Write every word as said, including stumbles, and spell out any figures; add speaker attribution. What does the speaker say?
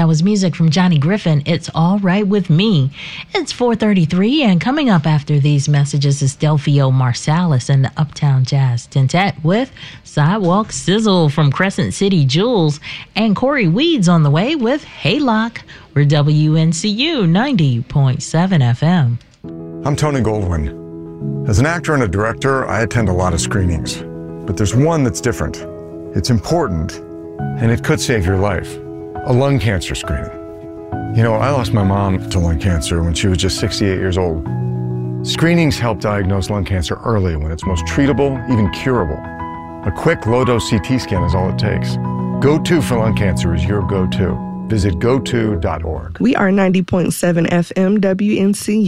Speaker 1: That was music from Johnny Griffin, It's All Right With Me. It's four thirty-three, and coming up after these messages is Delphio Marsalis and the Uptown Jazz Quintet with Sidewalk Sizzle from Crescent City Jewels, and Corey Weeds on the way with Haylock. We're W N C U ninety point seven F M.
Speaker 2: I'm Tony Goldwyn. As an actor and a director, I attend a lot of screenings. But there's one that's different. It's important, and it could save your life. A lung cancer screening. You know, I lost my mom to lung cancer when she was just sixty-eight years old. Screenings help diagnose lung cancer early when it's most treatable, even curable. A quick low-dose C T scan is all it takes. Go To for lung cancer is your go-to. Visit go to dot org.
Speaker 3: We are ninety point seven F M W N C U.